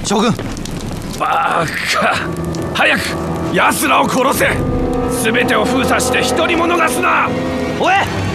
将軍。 バカ。早く奴らを殺せ。全てを封鎖して一人も逃すな。 おえ。